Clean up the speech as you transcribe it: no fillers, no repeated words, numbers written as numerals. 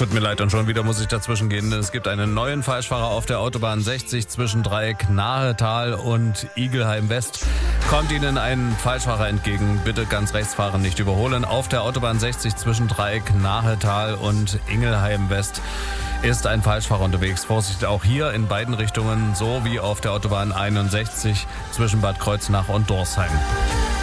Tut mir leid, und schon wieder muss ich dazwischen gehen. Es gibt einen neuen Falschfahrer auf der Autobahn 60 zwischen Dreieck Nahetal und Igelheim West. Kommt Ihnen ein Falschfahrer entgegen, bitte ganz rechts fahren, nicht überholen. Auf der Autobahn 60 zwischen Dreieck Nahetal und Ingelheim West ist ein Falschfahrer unterwegs. Vorsicht auch hier in beiden Richtungen, so wie auf der Autobahn 61 zwischen Bad Kreuznach und Dorsheim.